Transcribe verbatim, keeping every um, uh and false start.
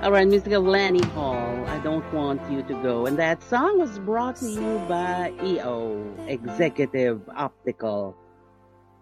All right, music of Lanny Hall. I don't want you to go. And that song was brought to you by E O, Executive Optical.